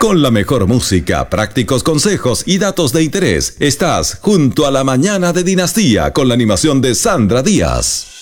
Con la mejor música, prácticos consejos y datos de interés, estás junto a la mañana de Dinastía con la animación de Sandra Díaz.